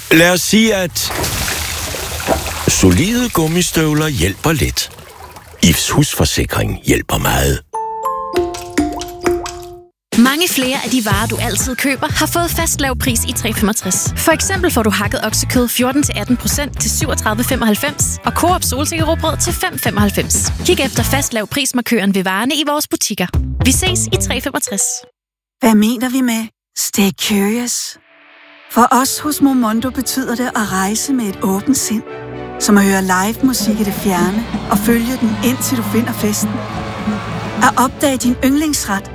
Lad os sige, at solide gummistøvler hjælper lidt. Ifs husforsikring hjælper meget. Mange flere af de varer, du altid køber, har fået fast lav pris i 365. For eksempel får du hakket oksekød 14-18% til 37,95 og Coop solsikkerråbrød til 5,95. Kig efter fast lav prismarkøren ved varerne i vores butikker. Vi ses i 365. Hvad mener vi med stay curious? For os hos Momondo betyder det at rejse med et åbent sind. Som at høre live musik i det fjerne og følge den indtil du finder festen. At opdage din yndlingsret